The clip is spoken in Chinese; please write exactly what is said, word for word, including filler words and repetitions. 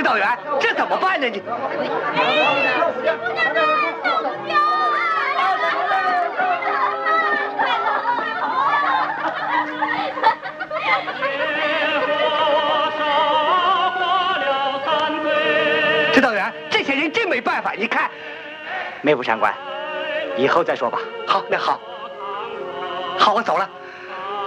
导员，这怎么办呢？你。指导员，这些人真没办法，你看。 梅副长官，以后再说吧。 好，那好。好，我走了。